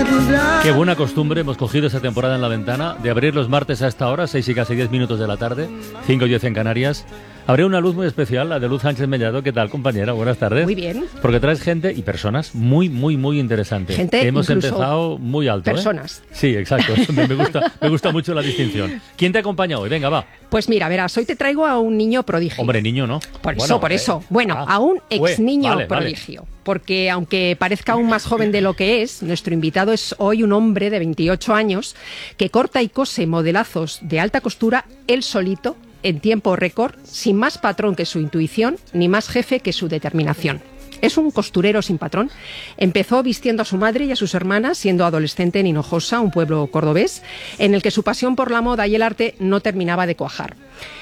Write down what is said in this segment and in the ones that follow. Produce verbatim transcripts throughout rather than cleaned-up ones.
Qué buena costumbre hemos cogido esta temporada en La Ventana de abrir los martes a esta hora, seis y casi diez minutos de la tarde, cinco y diez en Canarias. Habrá una luz muy especial, la de Luz Sánchez Mellado. ¿Qué tal, compañera? Buenas tardes. Muy bien. Porque traes gente y personas muy, muy, muy interesantes. Gente, hemos incluso empezado muy alto. Personas. ¿eh? Sí, exacto. me, me, gusta, me gusta mucho la distinción. ¿Quién te acompaña hoy? Venga, va. Pues mira, verás, hoy te traigo a un niño prodigio. Hombre, niño, ¿no? Por bueno, eso, por eh, eso. Bueno, ah, a un ex niño vale, prodigio. Vale. Porque aunque parezca aún más joven de lo que es, nuestro invitado es hoy un hombre de veintiocho años que corta y cose modelazos de alta costura él solito, en tiempo récord, sin más patrón que su intuición, ni más jefe que su determinación. Es un costurero sin patrón. Empezó vistiendo a su madre y a sus hermanas siendo adolescente en Hinojosa, un pueblo cordobés, en el que su pasión por la moda y el arte no terminaba de cuajar.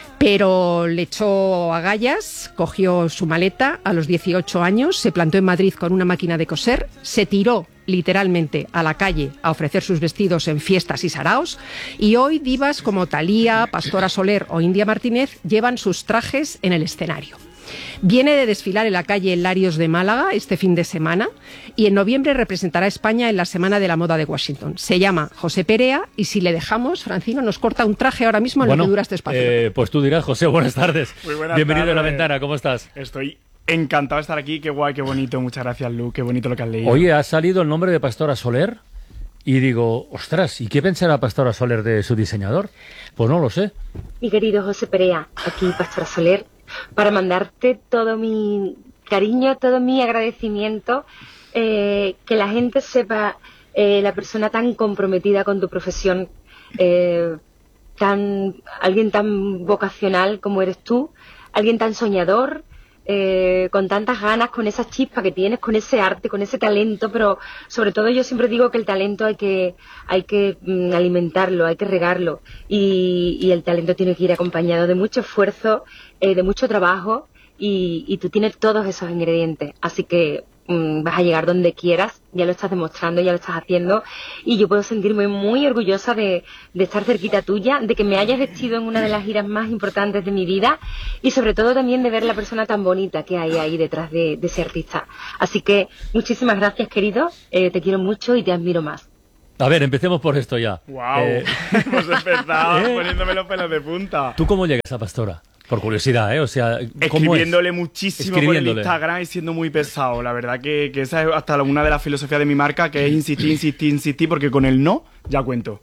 Pero le echó agallas, cogió su maleta a los dieciocho años, se plantó en Madrid con una máquina de coser, se tiró literalmente a la calle a ofrecer sus vestidos en fiestas y saraos, y hoy divas como Thalía, Pastora Soler o India Martínez llevan sus trajes en el escenario. Viene de desfilar en la calle Larios de Málaga este fin de semana y en noviembre representará a España en la Semana de la Moda de Washington. Se llama José Perea y si le dejamos, Francino nos corta un traje ahora mismo en bueno, lo que dura este espacio. Eh, pues tú dirás, José, buenas tardes. Muy buenas Bienvenido tardes. a La Ventana, ¿cómo estás? Estoy encantado de estar aquí, qué guay, qué bonito. Muchas gracias, Lu, qué bonito lo que has leído. Oye, ha salido el nombre de Pastora Soler y digo, ostras, ¿y qué pensará Pastora Soler de su diseñador? Pues no lo sé. Mi querido José Perea, aquí Pastora Soler, para mandarte todo mi cariño, todo mi agradecimiento, eh, que la gente sepa eh, la persona tan comprometida con tu profesión, eh, tan alguien tan vocacional como eres tú, alguien tan soñador, eh, con tantas ganas, con esa chispa que tienes, con ese arte, con ese talento, pero sobre todo yo siempre digo que el talento hay que hay que mm, alimentarlo, hay que regarlo y, y el talento tiene que ir acompañado de mucho esfuerzo, eh, de mucho trabajo y, y tú tienes todos esos ingredientes, así que mm, vas a llegar donde quieras, ya lo estás demostrando, ya lo estás haciendo y yo puedo sentirme muy orgullosa de, de estar cerquita tuya, de que me hayas vestido en una de las giras más importantes de mi vida y sobre todo también de ver la persona tan bonita que hay ahí detrás de, de ese artista. Así que muchísimas gracias, querido, eh, te quiero mucho y te admiro más. A ver, empecemos por esto ya. ¡Wow! Eh, Hemos empezado ¿Eh? poniéndome los pelos de punta. ¿Tú cómo llegas a Pastora? Por curiosidad, ¿eh? O sea, ¿cómo Escribiéndole es? muchísimo Escribiéndole. por el Instagram y siendo muy pesado. La verdad que, que esa es hasta una de las filosofías de mi marca, que es insistir, insistir, insistir, porque con el no ya cuento.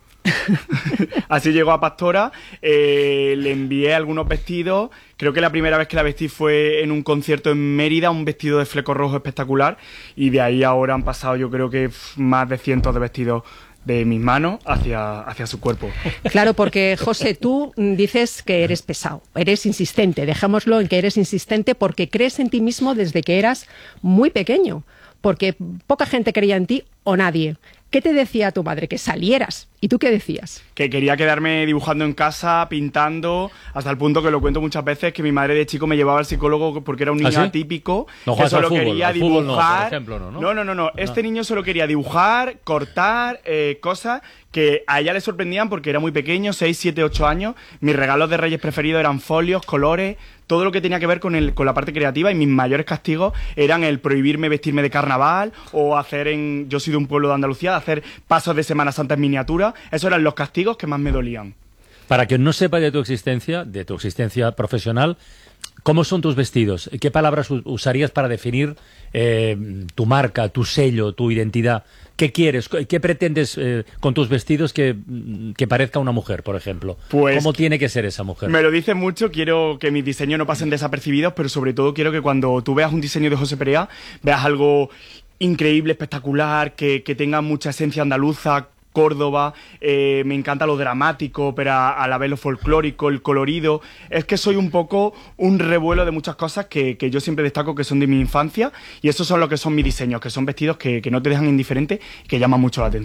Así llegó a Pastora, eh, le envié algunos vestidos. Creo que la primera vez que la vestí fue en un concierto en Mérida, un vestido de fleco rojo espectacular. Y de ahí ahora han pasado yo creo que más de cientos de vestidos de mis manos hacia, hacia su cuerpo. Claro, porque José, tú dices que eres pesado, eres insistente, dejémoslo en que eres insistente porque crees en ti mismo desde que eras muy pequeño, porque poca gente creía en ti o nadie. ¿Qué te decía tu madre? Que salieras. ¿Y tú qué decías? Que quería quedarme dibujando en casa, pintando, hasta el punto que lo cuento muchas veces, que mi madre de chico me llevaba al psicólogo porque era un niño ¿Ah, sí? atípico, No que juegas al solo fútbol, quería al fútbol no, dibujar. por ejemplo, ¿no? No, no, no, no. Este niño solo quería dibujar, cortar, eh, cosas que a ella le sorprendían porque era muy pequeño, seis, siete, ocho años. Mis regalos de Reyes preferidos eran folios, colores, todo lo que tenía que ver con, el, con la parte creativa, y mis mayores castigos eran el prohibirme vestirme de carnaval o hacer en... Yo soy de un pueblo de Andalucía, hacer pasos de Semana Santa en miniatura. Esos eran los castigos que más me dolían. Para quien no sepa de tu existencia, de tu existencia profesional, ¿cómo son tus vestidos? ¿Qué palabras usarías para definir eh, tu marca, tu sello, tu identidad? ¿Qué quieres? ¿Qué pretendes eh, con tus vestidos que, que parezca una mujer, por ejemplo? Pues, ¿cómo tiene que ser esa mujer? Me lo dicen mucho, quiero que mis diseños no pasen desapercibidos, pero sobre todo quiero que cuando tú veas un diseño de José Perea, veas algo increíble, espectacular, que, que tenga mucha esencia andaluza, Córdoba, eh, me encanta lo dramático, pero a, a la vez lo folclórico, el colorido. Es que soy un poco un revuelo de muchas cosas que, que yo siempre destaco que son de mi infancia, y esos son lo que son mis diseños, que son vestidos que, que no te dejan indiferente y que llaman mucho la atención.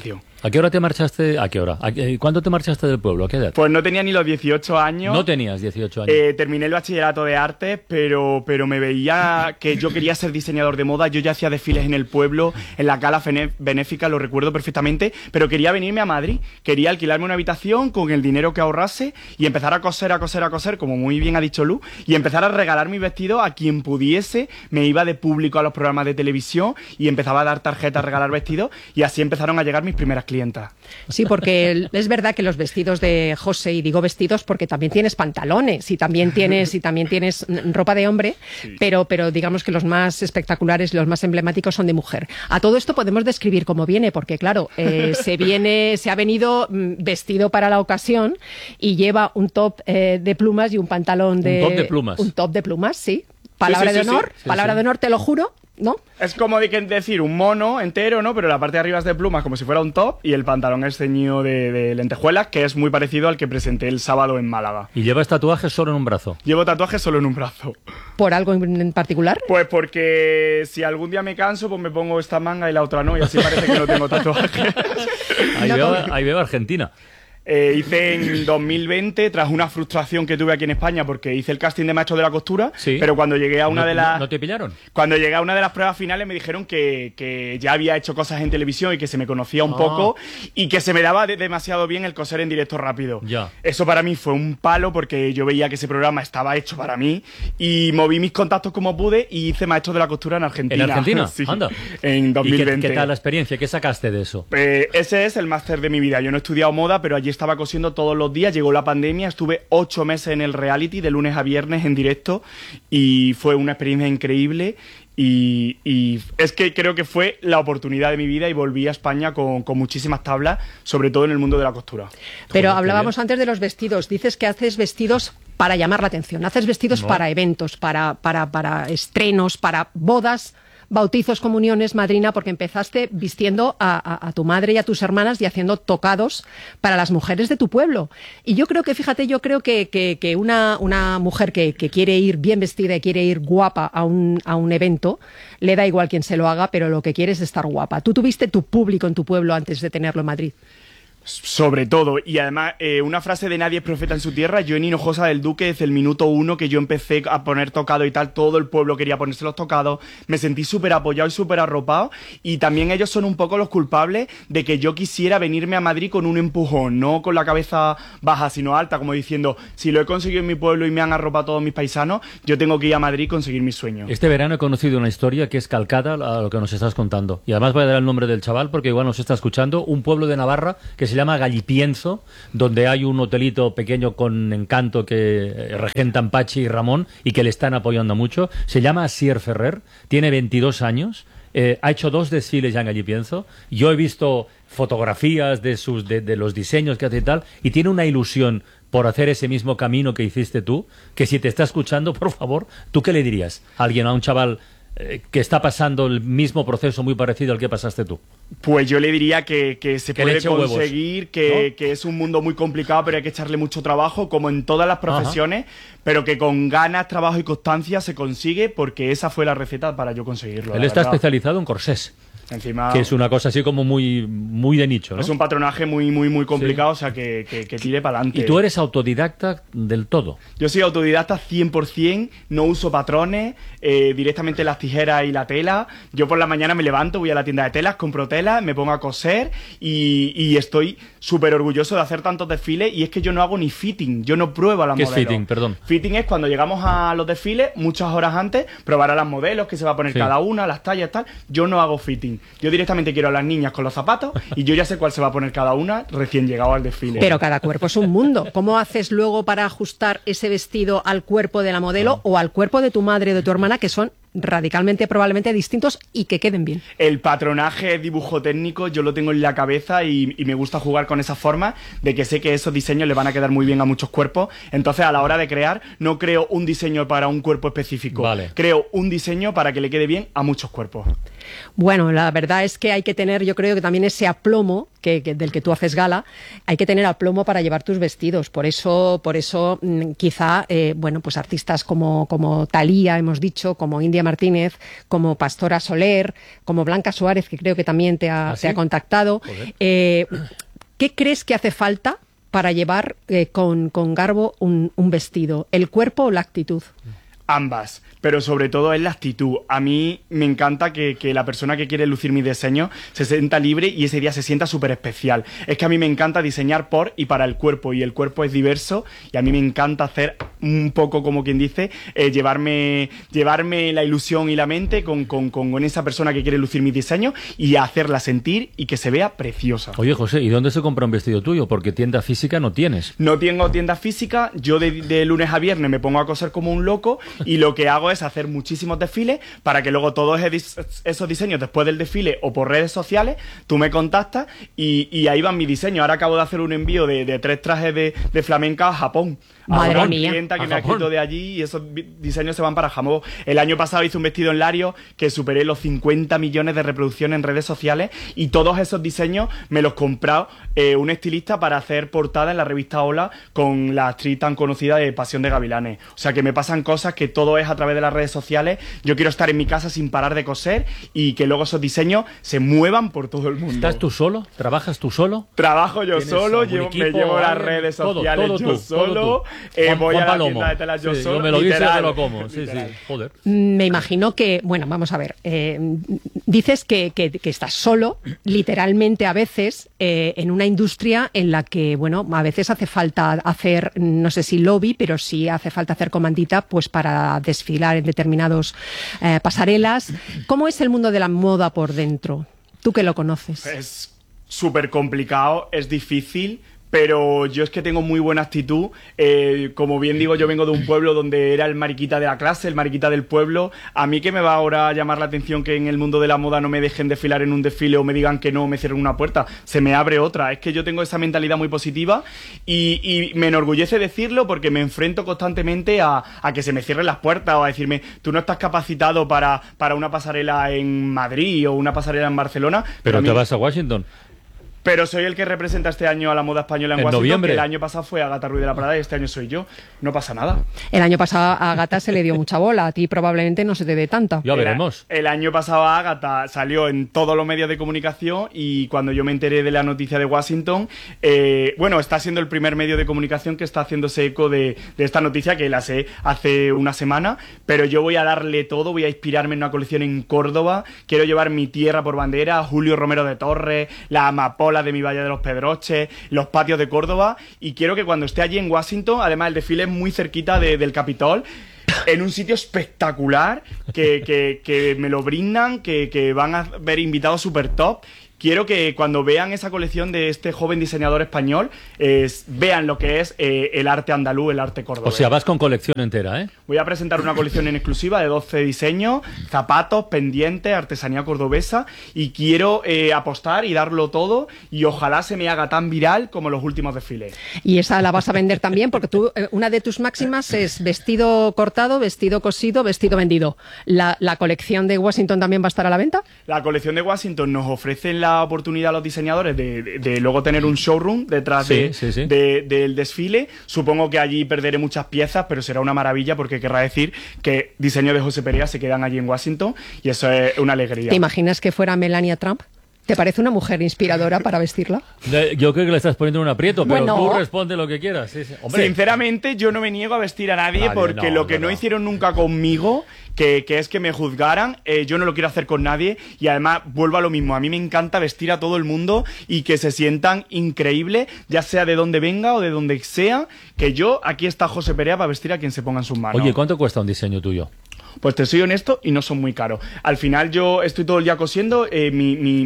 ¿A qué hora te marchaste? ¿A qué hora? ¿A qué- ¿Cuándo te marchaste del pueblo? ¿A qué edad? Pues no tenía ni los dieciocho años. No tenías dieciocho años. Eh, terminé el bachillerato de arte, pero, pero me veía que yo quería ser diseñador de moda. Yo ya hacía desfiles en el pueblo, en la gala fene- benéfica, lo recuerdo perfectamente, pero quería venirme a Madrid. Quería alquilarme una habitación con el dinero que ahorrase y empezar a coser, a coser, a coser, como muy bien ha dicho Lu, y empezar a regalar mis vestidos a quien pudiese. Me iba de público a los programas de televisión y empezaba a dar tarjetas, a regalar vestidos, y así empezaron a llegar mis primeras clientas. Sí, porque el- es verdad que los vestidos de José, y digo vestidos porque también tienes pantalones y también tienes y también tienes mm, ropa de hombre, Sí. pero pero digamos que los más espectaculares, los más emblemáticos son de mujer. A todo esto podemos describir cómo viene, porque claro, eh, se viene, se ha venido mm, vestido para la ocasión y lleva un top eh, de plumas y un pantalón de top de plumas. un top de plumas, sí. Palabra sí, sí, de honor, sí. Sí, palabra sí. de honor, te lo juro, ¿no? Es como de que decir un mono entero, ¿no? Pero la parte de arriba es de plumas, como si fuera un top, y el pantalón es ceñido de, de lentejuelas, que es muy parecido al que presenté el sábado en Málaga. ¿Y llevas tatuajes solo en un brazo? Llevo tatuajes solo en un brazo. ¿Por algo en en particular? Pues porque si algún día me canso, pues me pongo esta manga y la otra no, y así parece que no tengo tatuajes. Ahí, No, veo, no. ahí veo Argentina. Eh, hice en dos mil veinte, tras una frustración que tuve aquí en España, porque hice el casting de maestro de la costura, Sí. pero cuando llegué a una ¿No- de las... ¿No, no te pillaron? Cuando llegué a una de las pruebas finales me dijeron que, que ya había hecho cosas en televisión y que se me conocía un Ah. poco y que se me daba de- demasiado bien el coser en directo rápido. Ya. Eso para mí fue un palo porque yo veía que ese programa estaba hecho para mí y moví mis contactos como pude y hice maestro de la costura en Argentina. ¿En Argentina? Sí, Anda. en dos ¿Y mil qué, veinte. qué tal la experiencia? ¿Qué sacaste de eso? Eh, ese es el máster de mi vida. Yo no he estudiado moda, pero allí estaba cosiendo todos los días. Llegó la pandemia, estuve ocho meses en el reality, de lunes a viernes en directo, y fue una experiencia increíble. Y, y es que creo que fue la oportunidad de mi vida y volví a España con, con muchísimas tablas, sobre todo en el mundo de la costura. Pero Joder, qué hablábamos bien. antes de los vestidos. Dices que haces vestidos para llamar la atención. Haces vestidos No. para eventos, para, para, para estrenos, para bodas, bautizos, comuniones, madrina, porque empezaste vistiendo a, a- a tu madre y a tus hermanas y haciendo tocados para las mujeres de tu pueblo. Y yo creo que, fíjate, yo creo que, que, que una, una mujer que, que quiere ir bien vestida y quiere ir guapa a un, a un evento, le da igual quién se lo haga, pero lo que quiere es estar guapa. Tú tuviste tu público en tu pueblo antes de tenerlo en Madrid. Sobre todo, y además eh, una frase de nadie es profeta en su tierra. Yo en Hinojosa del Duque, desde el minuto uno que yo empecé a poner tocado y tal, todo el pueblo quería ponerse los tocados, me sentí súper apoyado y súper arropado, y también ellos son un poco los culpables de que yo quisiera venirme a Madrid con un empujón, no con la cabeza baja sino alta, como diciendo, si lo he conseguido en mi pueblo y me han arropado todos mis paisanos, yo tengo que ir a Madrid y conseguir mis sueños. Este verano he conocido una historia que es calcada a lo que nos estás contando. Y además voy a dar el nombre del chaval porque igual nos está escuchando. Un pueblo de Navarra que se llama Gallipienzo, donde hay un hotelito pequeño con encanto que eh, regentan Pachi y Ramón y que le están apoyando mucho. Se llama Asier Ferrer, tiene veintidós años. Eh, ha hecho dos desfiles ya en Gallipienzo. Yo he visto fotografías de, sus, de, de los diseños que hace y tal, y tiene una ilusión por hacer ese mismo camino que hiciste tú, que si te está escuchando, por favor, ¿tú qué le dirías a alguien, a un chaval eh, que está pasando el mismo proceso muy parecido al que pasaste tú? Pues yo le diría que, que se Que le puede eche huevos, conseguir, que, ¿no? que es un mundo muy complicado, pero hay que echarle mucho trabajo, como en todas las profesiones, pero que con ganas, trabajo y constancia se consigue, porque esa fue la receta para yo conseguirlo. Él la está verdad. especializado en corsés, Encima, que es una cosa así como muy, muy de nicho, ¿no? es un patronaje muy, muy, muy complicado, o sea, que, que, que tire para adelante. Y tú eres autodidacta del todo. Yo soy autodidacta cien por cien, no uso patrones, eh, directamente las tijeras y la tela. Yo por la mañana me levanto, voy a la tienda de telas, compro telas, me pongo a coser y, y estoy súper orgulloso de hacer tantos desfiles. Y es que yo no hago ni fitting, yo no pruebo a las ¿Qué es modelos. fitting? Perdón. Fitting es cuando llegamos a los desfiles, muchas horas antes, probar a las modelos, que se va a poner Sí. cada una, las tallas, tal. Yo no hago fitting. Yo directamente quiero a las niñas con los zapatos y yo ya sé cuál se va a poner cada una recién llegado al desfile. Pero cada cuerpo es un mundo. ¿Cómo haces luego para ajustar ese vestido al cuerpo de la modelo o al cuerpo de tu madre o de tu hermana, que son radicalmente, probablemente distintos y que queden bien? El patronaje dibujo técnico yo lo tengo en la cabeza y, y me gusta jugar con esa forma de que sé que esos diseños le van a quedar muy bien a muchos cuerpos. Entonces a la hora de crear no creo un diseño para un cuerpo específico, Vale. creo un diseño para que le quede bien a muchos cuerpos. Bueno, la verdad es que hay que tener, yo creo que también ese aplomo que, que, del que tú haces gala, hay que tener aplomo para llevar tus vestidos. Por eso, por eso quizá, eh, bueno, pues artistas como, como Thalía, hemos dicho, como India Martínez, como Pastora Soler, como Blanca Suárez, que creo que también te ha, ¿Ah, sí? te ha contactado. Eh, ¿Qué crees que hace falta para llevar eh, con, con garbo un, un vestido? ¿El cuerpo o la actitud? Ambas, pero sobre todo es la actitud. A mí me encanta que, que la persona que quiere lucir mi diseño se sienta libre y ese día se sienta súper especial. Es que a mí me encanta diseñar por y para el cuerpo, y el cuerpo es diverso, y a mí me encanta hacer un poco, como quien dice, eh, llevarme, llevarme la ilusión y la mente con, con, con esa persona que quiere lucir mi diseño y hacerla sentir y que se vea preciosa. Oye, José, ¿y dónde se compra un vestido tuyo? Porque tienda física no tienes. No tengo tienda física, yo de, de lunes a viernes me pongo a coser como un loco, y lo que hago es hacer muchísimos desfiles para que luego todos esos diseños, después del desfile o por redes sociales, tú me contactas y, y ahí van mis diseños. Ahora acabo de hacer un envío de, de tres trajes de, de flamenca a Japón. Madre a mía. Una clienta que me ha escrito de allí, y esos diseños se van para Jamón. El año pasado hice un vestido en Lario que superé los cincuenta millones de reproducciones en redes sociales, y todos esos diseños me los compró eh, un estilista para hacer portada en la revista Hola con la actriz tan conocida de Pasión de Gavilanes. O sea que me pasan cosas que todo es a través de las redes sociales. Yo quiero estar en mi casa sin parar de coser y que luego esos diseños se muevan por todo el mundo. ¿Estás tú solo? ¿Trabajas tú solo? Trabajo yo solo, llevo, me llevo las redes sociales todo, todo yo tú, solo. Eh, Juan, voy Juan a la Palomo. tienda de telas yo sí, solo. Yo me lo guiso y literal, me lo como. Sí, literal. sí, joder. Me imagino que, bueno, vamos a ver. Eh, dices que, que, que estás solo, literalmente a veces, eh, en una industria en la que, bueno, a veces hace falta hacer, no sé si lobby, pero sí hace falta hacer comandita, pues para desfilar en determinados eh, pasarelas. ¿Cómo es el mundo de la moda por dentro? Tú que lo conoces. Es súper complicado, es difícil, pero yo es que tengo muy buena actitud. Eh, como bien digo, yo vengo de un pueblo donde era el mariquita de la clase, el mariquita del pueblo. A mí que me va ahora a llamar la atención que en el mundo de la moda no me dejen desfilar en un desfile o me digan que no, me cierren una puerta, se me abre otra. Es que yo tengo esa mentalidad muy positiva y, y me enorgullece decirlo porque me enfrento constantemente a, a que se me cierren las puertas o a decirme, tú no estás capacitado para, para una pasarela en Madrid o una pasarela en Barcelona. Pero, pero a mí... te vas a Washington. Pero soy el que representa este año a la moda española en, en Washington, noviembre. Que el año pasado fue Agatha Ruiz de la Prada y este año soy yo. No pasa nada. El año pasado a Agatha se le dio mucha bola, a ti probablemente no se te dé tanta. Ya veremos. El, el año pasado Agatha salió en todos los medios de comunicación y cuando yo me enteré de la noticia de Washington, eh, bueno, está siendo el primer medio de comunicación que está haciéndose eco de, de esta noticia, que la sé hace una semana, pero yo voy a darle todo, voy a inspirarme en una colección en Córdoba, quiero llevar mi tierra por bandera, Julio Romero de Torres, la amapola de mi Valle de los Pedroches, los patios de Córdoba, y quiero que cuando esté allí en Washington, además el desfile es muy cerquita de, del Capitol, en un sitio espectacular, que, que, que me lo brindan, que, que van a ver invitados super top. Quiero que cuando vean esa colección de este joven diseñador español, eh, vean lo que es eh, el arte andaluz, el arte cordobés. O sea, vas con colección entera, ¿eh? Voy a presentar una colección en exclusiva de doce diseños, zapatos, pendientes, artesanía cordobesa, y quiero eh, apostar y darlo todo, y ojalá se me haga tan viral como los últimos desfiles. Y esa la vas a vender también, porque tú, eh, una de tus máximas es vestido cortado, vestido cosido, vestido vendido. ¿La, la colección de Washington también va a estar a la venta? La colección de Washington nos ofrece la oportunidad a los diseñadores de, de, de luego tener un showroom detrás sí, de, sí, sí. De, del desfile. Supongo que allí perderé muchas piezas, pero será una maravilla porque querrá decir que diseños de José Perea se quedan allí en Washington y eso es una alegría. ¿Te imaginas que fuera Melania Trump? ¿Te parece una mujer inspiradora para vestirla? Yo creo que le estás poniendo en un aprieto, pero bueno, tú responde lo que quieras. Sí, sí. Hombre. Sinceramente, yo no me niego a vestir a nadie, nadie porque no, lo que no, no hicieron nunca conmigo, que, que es que me juzgaran, eh, yo no lo quiero hacer con nadie. Y además, vuelvo a lo mismo, a mí me encanta vestir a todo el mundo y que se sientan increíbles, ya sea de donde venga o de donde sea, que yo, aquí está José Perea para vestir a quien se ponga en sus manos. Oye, ¿cuánto cuesta un diseño tuyo? Pues te soy honesto y no son muy caros. Al final yo estoy todo el día cosiendo, eh, mi, mi,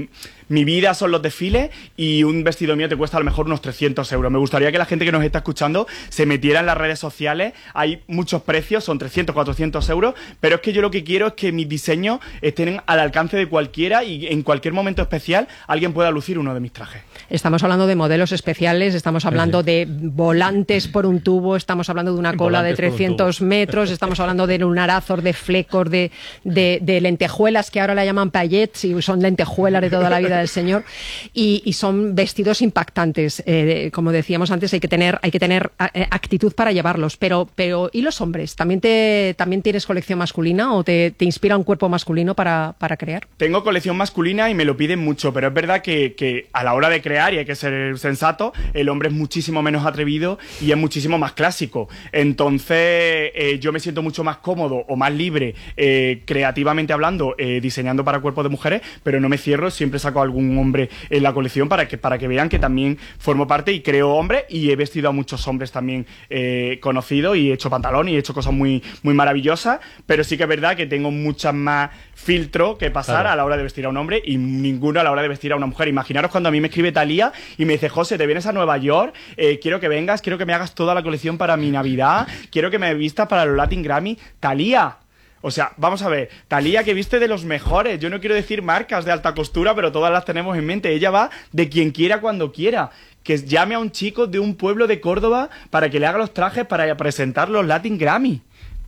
mi vida son los desfiles y un vestido mío te cuesta a lo mejor unos trescientos euros. Me gustaría que la gente que nos está escuchando se metiera en las redes sociales. Hay muchos precios, son trescientos, cuatrocientos euros, pero es que yo lo que quiero es que mis diseños estén al alcance de cualquiera y en cualquier momento especial alguien pueda lucir uno de mis trajes. Estamos hablando de modelos especiales, estamos hablando de volantes por un tubo, estamos hablando de una cola de trescientos metros, estamos hablando de lunarazos, de flecos, de, de, de lentejuelas, que ahora la llaman paillettes y son lentejuelas de toda la vida del señor, y, y son vestidos impactantes. Eh, como decíamos antes, hay que tener, hay que tener actitud para llevarlos, pero, pero ¿y los hombres? ¿También, te, también tienes colección masculina o te, te inspira un cuerpo masculino para, para crear? Tengo colección masculina y me lo piden mucho, pero es verdad que, que a la hora de crear, y hay que ser sensato, el hombre es muchísimo menos atrevido y es muchísimo más clásico. Entonces eh, yo me siento mucho más cómodo o más libre eh, creativamente hablando, eh, diseñando para cuerpos de mujeres, pero no me cierro, siempre saco a algún hombre en la colección para que, para que vean que también formo parte y creo hombres, y he vestido a muchos hombres también eh, conocidos y he hecho pantalón y he hecho cosas muy, muy maravillosas, pero sí que es verdad que tengo muchas más filtro que pasar claro. a la hora de vestir a un hombre y ninguno a la hora de vestir a una mujer. Imaginaros cuando a mí me escribe Talía y me dice: José, te vienes a Nueva York, eh, quiero que vengas, quiero que me hagas toda la colección para mi Navidad, quiero que me vistas para los Latin Grammy. Talía, o sea, vamos a ver, Talía, que viste de los mejores. Yo no quiero decir marcas de alta costura, pero todas las tenemos en mente. Ella va de quien quiera cuando quiera. Que llame a un chico de un pueblo de Córdoba para que le haga los trajes para presentar los Latin Grammy.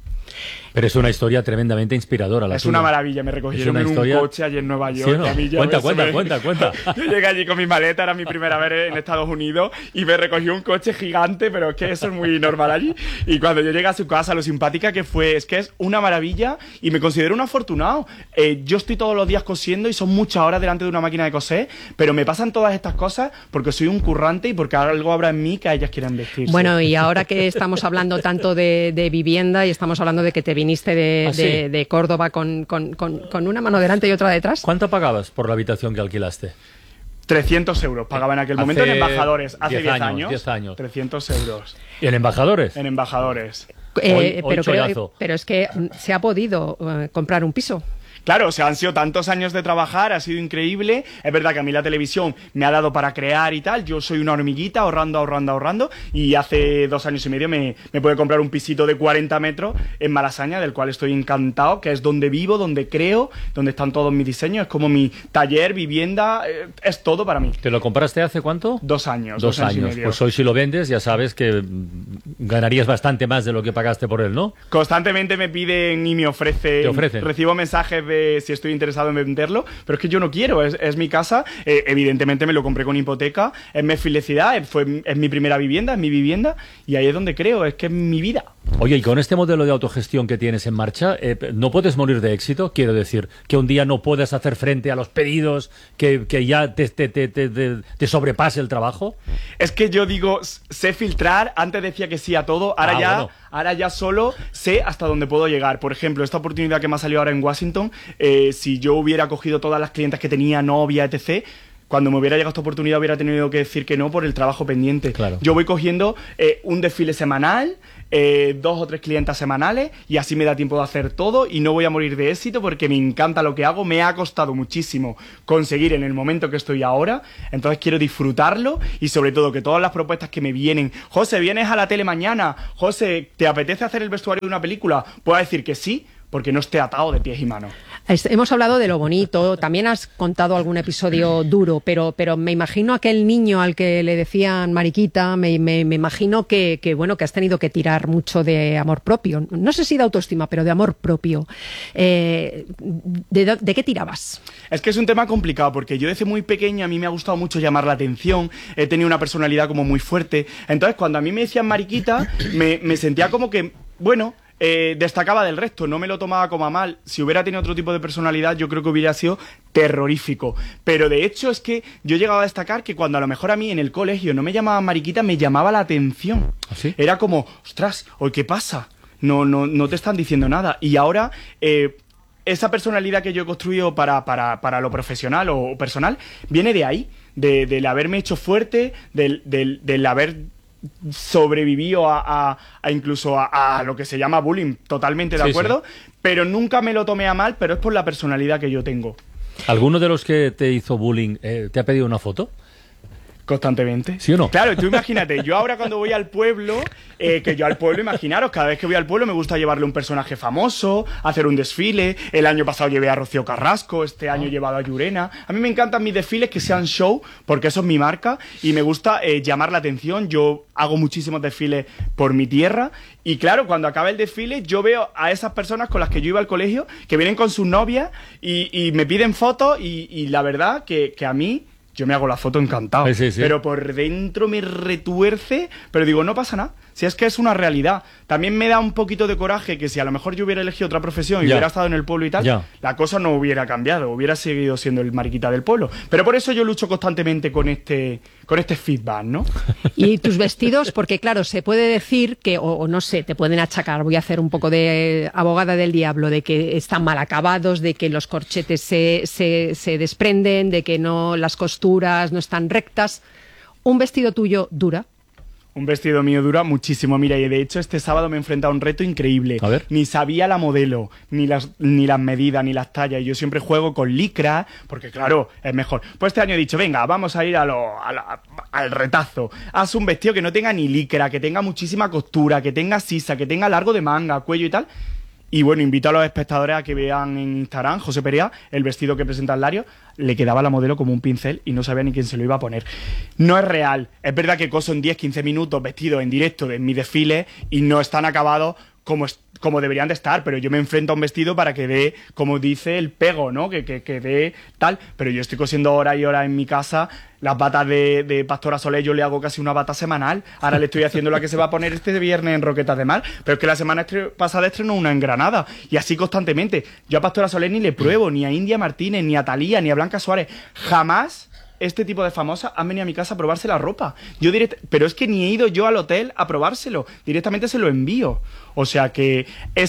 Pero es una historia tremendamente inspiradora. La es tuya. Una maravilla, me recogieron en historia... un coche allí en Nueva York. ¿Sí o no? A Cuenta, cuenta, me... cuenta, cuenta. Yo llegué allí con mi maleta, era mi primera vez en Estados Unidos, y me recogió un coche gigante, pero es que eso es muy normal allí. Y cuando yo llegué a su casa, lo simpática que fue, es que es una maravilla y me considero un afortunado. Eh, yo estoy todos los días cosiendo y son muchas horas delante de una máquina de coser, pero me pasan todas estas cosas porque soy un currante y porque algo habrá en mí que ellas quieran vestirse. Bueno, y ahora que estamos hablando tanto de, de vivienda y estamos hablando de que te viniste de... ¿Ah, sí? De, de Córdoba con, con, con, con una mano delante y otra detrás. ¿Cuánto pagabas por la habitación que alquilaste? trescientos euros pagaba en aquel hace momento en Embajadores. Hace diez años, diez años. trescientos euros. ¿Y en Embajadores? En Embajadores. Eh, hoy, hoy pero, creo, pero es que se ha podido uh, comprar un piso. Claro, o sea, han sido tantos años de trabajar, ha sido increíble. Es verdad que a mí la televisión me ha dado para crear y tal. Yo soy una hormiguita, ahorrando, ahorrando, ahorrando. Y hace dos años y medio me, me pude comprar un pisito de cuarenta metros en Malasaña, del cual estoy encantado, que es donde vivo, donde creo, donde están todos mis diseños. Es como mi taller, vivienda, eh, es todo para mí. ¿Te lo compraste hace cuánto? Dos años. Dos, dos años. años. Y medio. Pues hoy si lo vendes ya sabes que ganarías bastante más de lo que pagaste por él, ¿no? Constantemente me piden y me ofrecen. ¿Te ofrecen? Recibo mensajes de si estoy interesado en venderlo, pero es que yo no quiero, es, es mi casa, eh, evidentemente me lo compré con hipoteca, es mi felicidad, es, fue, es mi primera vivienda, es mi vivienda, y ahí es donde creo, es que es mi vida. Oye, y con este modelo de autogestión que tienes en marcha, eh, ¿no puedes morir de éxito? Quiero decir, que un día no puedas hacer frente a los pedidos, que, que ya te, te, te, te, te sobrepase el trabajo. Es que yo digo, sé filtrar, antes decía que sí a todo, ahora ah, ya... Bueno. Ahora ya solo sé hasta dónde puedo llegar. Por ejemplo, esta oportunidad que me ha salido ahora en Washington, eh, si yo hubiera cogido todas las clientas que tenía, novia, etcétera, cuando me hubiera llegado esta oportunidad hubiera tenido que decir que no por el trabajo pendiente. Claro. Yo voy cogiendo eh, un desfile semanal, eh, dos o tres clientas semanales, y así me da tiempo de hacer todo y no voy a morir de éxito porque me encanta lo que hago. Me ha costado muchísimo conseguir en el momento que estoy ahora, entonces quiero disfrutarlo y sobre todo que todas las propuestas que me vienen, José, ¿vienes a la tele mañana? José, ¿te apetece hacer el vestuario de una película? Puedo decir que sí, porque no esté atado de pies y manos. Hemos hablado de lo bonito, también has contado algún episodio duro, pero, pero me imagino aquel niño al que le decían mariquita, me, me, me imagino que, que, bueno, que has tenido que tirar mucho de amor propio. No sé si de autoestima, pero de amor propio. Eh, ¿de, ¿De qué tirabas? Es que es un tema complicado, porque yo desde muy pequeño a mí me ha gustado mucho llamar la atención, he tenido una personalidad como muy fuerte, entonces cuando a mí me decían mariquita, me, me sentía como que, bueno... Eh, destacaba del resto, no me lo tomaba como a mal. Si hubiera tenido otro tipo de personalidad, yo creo que hubiera sido terrorífico. Pero de hecho es que yo he llegado a destacar que cuando a lo mejor a mí en el colegio no me llamaban mariquita, me llamaba la atención. ¿Ah, sí? Era como, ostras, ¿hoy qué pasa? No, no, no te están diciendo nada. Y ahora... Eh, esa personalidad que yo he construido para, para, para lo profesional o personal viene de ahí, de, del haberme hecho fuerte, del, del, del haber sobrevivido a, a, a incluso a, a lo que se llama bullying, totalmente de sí, acuerdo, sí. Pero nunca me lo tomé a mal, pero es por la personalidad que yo tengo. ¿Alguno de los que te hizo bullying eh, te ha pedido una foto? Constantemente. ¿Sí o no? Claro, tú imagínate, yo ahora cuando voy al pueblo, eh, que yo al pueblo, imaginaros, cada vez que voy al pueblo me gusta llevarle un personaje famoso, hacer un desfile. El año pasado llevé a Rocío Carrasco, este año he llevado a Llurena. A mí me encantan mis desfiles que sean show, porque eso es mi marca, y me gusta eh, llamar la atención. Yo hago muchísimos desfiles por mi tierra, y claro, cuando acaba el desfile, yo veo a esas personas con las que yo iba al colegio, que vienen con sus novias, y, y me piden fotos, y, y la verdad que, que a mí... Yo me hago la foto encantado, sí, sí, sí. pero por dentro me retuerce, pero digo, no pasa nada, si es que es una realidad. También me da un poquito de coraje que si a lo mejor yo hubiera elegido otra profesión y ya. hubiera estado en el pueblo y tal, ya. la cosa no hubiera cambiado, hubiera seguido siendo el mariquita del pueblo. Pero por eso yo lucho constantemente con este, con este feedback, ¿no? Y tus vestidos, porque claro, se puede decir que, o, o no sé, te pueden achacar, voy a hacer un poco de eh, abogada del diablo, de que están mal acabados, de que los corchetes se, se, se desprenden, de que no las costuras no están rectas. ¿Un vestido tuyo dura? Un vestido mío dura muchísimo. Mira, y de hecho este sábado me he enfrentado a un reto increíble. A ver. Ni sabía la modelo, ni las, ni las medidas, ni las tallas. Y yo siempre juego con licra, porque claro, es mejor. Pues este año he dicho, venga, vamos a ir a lo, a la, al retazo. Haz un vestido que no tenga ni licra, que tenga muchísima costura, que tenga sisa, que tenga largo de manga, cuello y tal. Y bueno, invito a los espectadores a que vean en Instagram, José Perea, el vestido que presenta el Lario. Le quedaba a la modelo como un pincel y no sabía ni quién se lo iba a poner. No es real. Es verdad que coso en diez quince minutos vestidos en directo de mi desfile y no están acabados como, como deberían de estar, pero yo me enfrento a un vestido para que dé, como dice, el pego, ¿no? Que, que, que dé tal. Pero yo estoy cosiendo horas y horas en mi casa. Las batas de, de Pastora Soler yo le hago casi una bata semanal. Ahora le estoy haciendo la que se va a poner este viernes en Roquetas de Mar. Pero es que la semana estre- pasada estrenó una en Granada. Y así constantemente. Yo a Pastora Soler ni le pruebo, ni a India Martínez, ni a Thalía, ni a Blanca Suárez. Jamás este tipo de famosas han venido a mi casa a probarse la ropa. Yo direct... Pero es que ni he ido yo al hotel a probárselo. Directamente se lo envío. O sea que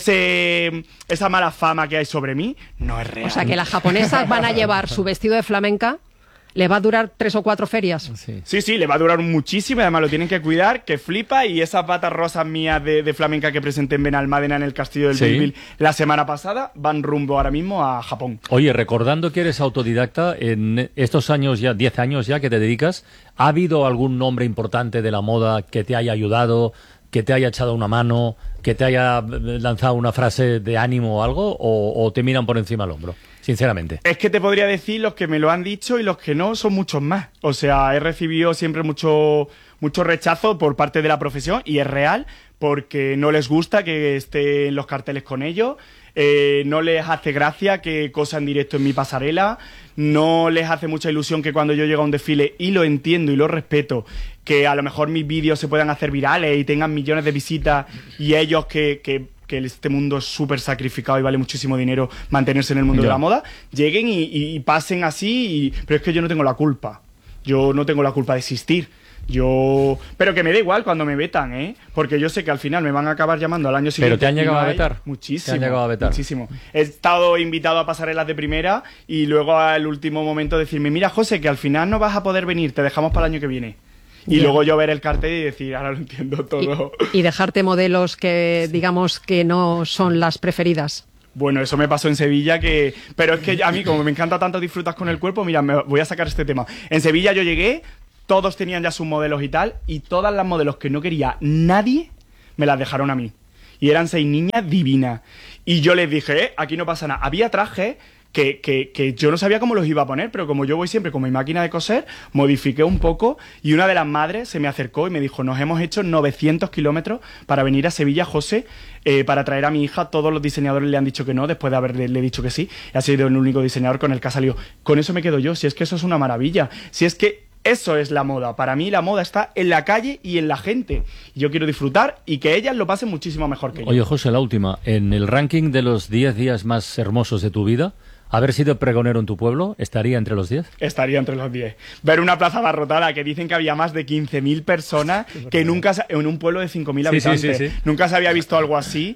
ese esa mala fama que hay sobre mí no es real. O sea que las japonesas van a llevar su vestido de flamenca, le va a durar tres o cuatro ferias. Sí. Sí, sí, le va a durar muchísimo, además lo tienen que cuidar, que flipa, y esas batas rosas mías de, de flamenca que presenté en Benalmádena en el Castillo del Sí. Bilbil la semana pasada, van rumbo ahora mismo a Japón. Oye, recordando que eres autodidacta, en estos años ya, diez años ya que te dedicas, ¿ha habido algún nombre importante de la moda que te haya ayudado, que te haya echado una mano, que te haya lanzado una frase de ánimo o algo, o, o te miran por encima del hombro? Sinceramente. Es que te podría decir los que me lo han dicho y los que no son muchos más. O sea, he recibido siempre mucho, mucho rechazo por parte de la profesión y es real porque no les gusta que esté en los carteles con ellos, eh, no les hace gracia que cosa en directo en mi pasarela, no les hace mucha ilusión que cuando yo llego a un desfile, y lo entiendo y lo respeto, que a lo mejor mis vídeos se puedan hacer virales y tengan millones de visitas y ellos que... que que este mundo es súper sacrificado y vale muchísimo dinero mantenerse en el mundo Ya. de la moda, lleguen y, y- y pasen así, y, pero es que yo no tengo la culpa, yo no tengo la culpa de existir, yo... Pero que me da igual cuando me vetan, ¿eh? Porque yo sé que al final me van a acabar llamando al año siguiente. ¿Pero te han y llegado no a hay- vetar? Muchísimo. ¿Te han llegado a vetar? Muchísimo. He estado invitado a pasarelas de primera y luego al último momento decirme, mira José, que al final no vas a poder venir, te dejamos para el año que viene. Y Ya. luego yo ver el cartel y decir, ahora lo entiendo todo. Y, y dejarte modelos que, digamos, que no son las preferidas. Bueno, eso me pasó en Sevilla, que pero es que a mí, como me encanta tanto disfrutar con el cuerpo, mira, me voy a sacar este tema. En Sevilla yo llegué, todos tenían ya sus modelos y tal, y todas las modelos que no quería nadie, me las dejaron a mí. Y eran seis niñas divinas. Y yo les dije, eh, aquí no pasa nada. Había trajes que, que, que yo no sabía cómo los iba a poner, pero como yo voy siempre con mi máquina de coser, modifiqué un poco, y una de las madres se me acercó y me dijo, nos hemos hecho novecientos kilómetros para venir a Sevilla, José, eh, para traer a mi hija. Todos los diseñadores le han dicho que no, después de haberle le dicho que sí, y ha sido el único diseñador con el que ha salido. Con eso me quedo yo, si es que eso es una maravilla, si es que eso es la moda. Para mí la moda está en la calle y en la gente. Yo quiero disfrutar y que ellas lo pasen muchísimo mejor que yo. Oye, José, la última. En el ranking de los diez días más hermosos de tu vida, haber sido pregonero en tu pueblo, ¿estaría entre los diez? Estaría entre los diez. Ver una plaza abarrotada que dicen que había más de quince mil personas, que nunca, se- en un pueblo de cinco mil Sí, sí, habitantes, sí, sí. nunca se había visto algo así,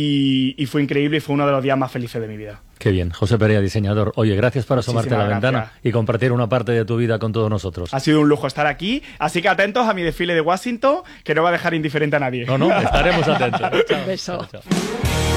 y, y fue increíble y fue uno de los días más felices de mi vida. Qué bien. José Perea, diseñador. Oye, gracias por asomarte a la Muchísimas ventana gracias. y compartir una parte de tu vida con todos nosotros. Ha sido un lujo estar aquí, así que atentos a mi desfile de Washington, que no va a dejar indiferente a nadie. No, no, estaremos atentos. Chao, Beso. chao, chao.